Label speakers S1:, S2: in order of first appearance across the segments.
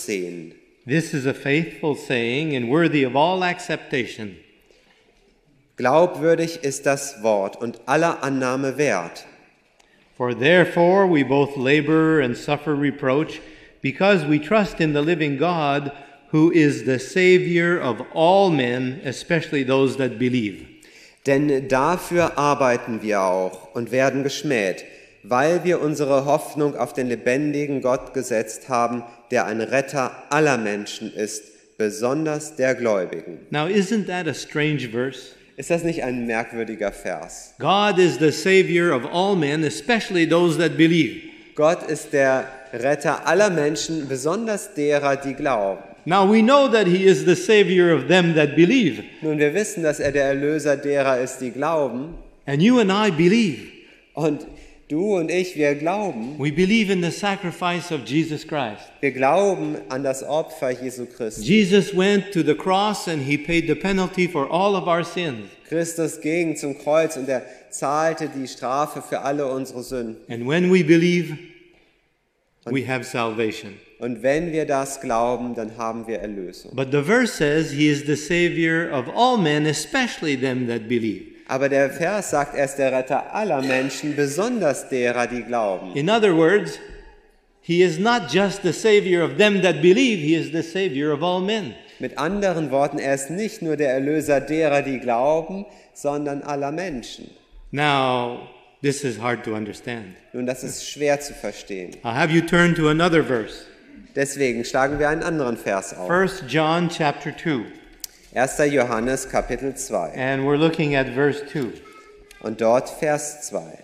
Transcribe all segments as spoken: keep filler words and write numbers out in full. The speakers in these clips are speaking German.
S1: zehn.
S2: This is a faithful saying and worthy of all acceptation.
S1: Glaubwürdig ist das Wort und aller Annahme wert.
S2: For therefore we both labor and suffer reproach, because we trust in the living God, who is the Savior of all men, especially those that believe.
S1: Denn dafür arbeiten wir auch und werden geschmäht, weil wir unsere Hoffnung auf den lebendigen Gott gesetzt haben, der ein Retter aller Menschen ist, besonders der Gläubigen.
S2: Now, isn't that a strange verse?
S1: Ist das nicht ein merkwürdiger Vers?
S2: God is the Savior of all men, especially those that believe.
S1: Gott ist der Retter aller Menschen, besonders derer, die glauben.
S2: Now we know that He is the Savior of them that believe.
S1: Nun, wir wissen, dass er der Erlöser derer ist, die glauben.
S2: And you and I believe.
S1: Und du und ich, wir glauben.
S2: We believe in the sacrifice of Jesus Christ.
S1: Wir glauben an das Opfer Jesu Christi.
S2: Jesus went to the cross and He paid the penalty for all of our sins.
S1: Christus ging zum Kreuz und er zahlte die Strafe für alle unsere Sünden.
S2: And when we believe, we have salvation.
S1: Und wenn wir das glauben, dann haben wir Erlösung.
S2: But the verse says He is the Savior of all men, especially them that believe.
S1: Aber der Vers sagt, er ist der Retter aller Menschen, besonders derer, die glauben.
S2: In other words, He is not just the Savior of them that believe, He is the Savior of all men.
S1: Mit anderen Worten, er ist nicht nur der Erlöser derer, die glauben, sondern aller Menschen.
S2: Now, this is hard to understand.
S1: Nun, das ist schwer zu verstehen.
S2: I'll have you turn to another verse.
S1: Deswegen schlagen wir einen anderen Vers auf.
S2: First John chapter two.
S1: erster Johannes Kapitel zwei.
S2: And we're looking at verse two.
S1: Und dort Vers zwei.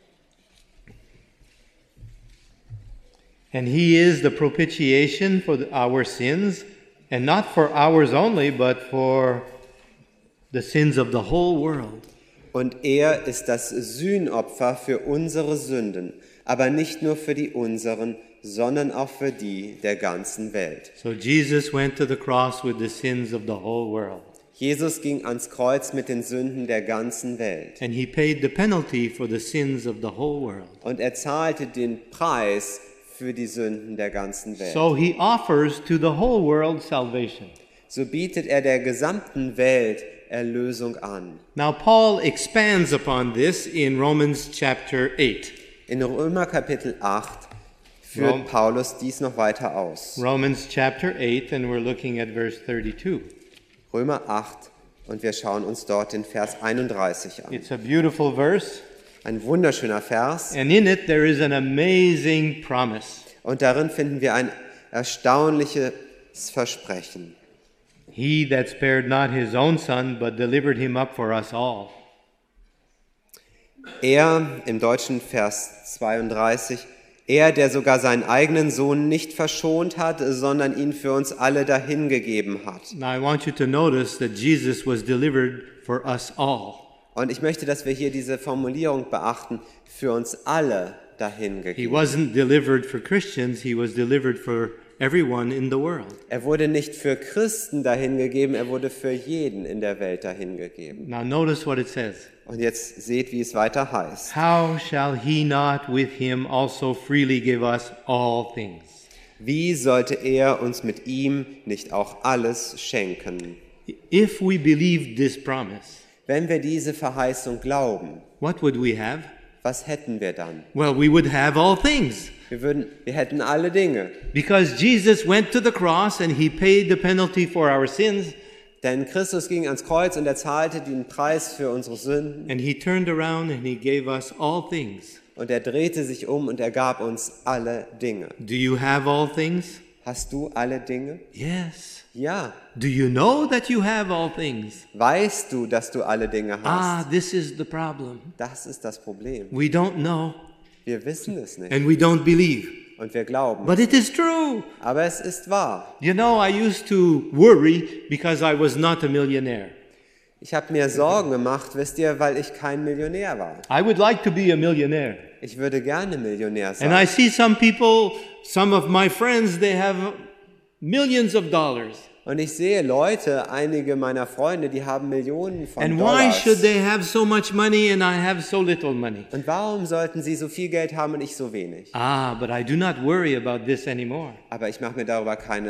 S2: And He is the propitiation for the, our sins, and not for ours only, but for the sins of the whole world.
S1: Und er ist das Sühnopfer für unsere Sünden, aber nicht nur für die unseren, sondern auch für die der ganzen Welt.
S2: So Jesus went to the cross with the sins of the whole world.
S1: Jesus ging ans Kreuz mit den Sünden der ganzen Welt.
S2: And He paid the penalty for the sins of the whole world.
S1: Und er zahlte den Preis für die Sünden der ganzen Welt.
S2: So He offers to the whole world salvation.
S1: So bietet er der gesamten Welt Erlösung an.
S2: Now Paul expands upon this in Romans chapter eight.
S1: In Römer Kapitel acht führt
S2: Rom-
S1: Paulus dies noch weiter aus.
S2: Romans chapter eight, and we're looking at verse thirty-two.
S1: Römer acht und wir schauen uns dort den Vers einunddreißig an.
S2: It's a beautiful verse,
S1: Ein wunderschöner Vers
S2: and in it there is an amazing promise.
S1: und darin finden wir ein erstaunliches Versprechen.
S2: He that spared not his own son, but delivered him up for us all.
S1: Er, im deutschen Vers zweiunddreißig, er, der sogar seinen eigenen Sohn nicht verschont hat, sondern ihn für uns alle dahingegeben hat.
S2: Now I want you to notice that Jesus was delivered for us all.
S1: Und ich möchte, dass wir hier diese Formulierung beachten, für uns alle
S2: He
S1: dahingegeben.
S2: wasn't delivered for Christians, he was delivered for everyone in the world.
S1: Er wurde nicht für Christen dahingegeben, er wurde für jeden in der Welt dahingegeben.
S2: Now notice what it says.
S1: Und jetzt seht, wie es weiter heißt.
S2: How shall he not with him also freely give us all things?
S1: Wie sollte er uns mit ihm nicht auch alles schenken?
S2: If we believed this promise,
S1: Wenn wir diese Verheißung glauben,
S2: what would we have?
S1: was hätten wir dann?
S2: Well, we would have all things.
S1: Wir, würden, wir hätten alle Dinge.
S2: Because Jesus went to the cross and he paid the penalty for our sins,
S1: Denn Christus ging ans Kreuz und er zahlte den Preis für unsere Sünden.
S2: and he turned around and he gave us all things.
S1: Und er drehte sich um und er gab uns alle Dinge.
S2: Do you have all things?
S1: Hast du alle Dinge?
S2: Yes.
S1: Ja.
S2: Do you know that you have all things?
S1: Weißt du, dass du alle Dinge
S2: Ah,
S1: hast?
S2: this is the problem.
S1: Das ist das Problem.
S2: We don't know
S1: Wir wissen es nicht
S2: and we don't believe.
S1: und wir glauben.
S2: But it is true.
S1: Aber es ist wahr.
S2: You know, I used to worry because I was not a millionaire.
S1: Ich habe mir Sorgen gemacht, wisst ihr, weil ich kein Millionär war.
S2: I would like to be a millionaire.
S1: Ich würde gerne Millionär
S2: And I
S1: sein.
S2: see some people, some of my friends, they have millions of dollars.
S1: Und ich sehe Leute, einige meiner Freunde, die haben Millionen von
S2: And why should
S1: Dollars.
S2: they have so much money and I have so little money?
S1: Und warum sollten sie so viel Geld haben und ich so wenig?
S2: Ah, but I do not worry about this anymore.
S1: Aber ich mache mir darüber keine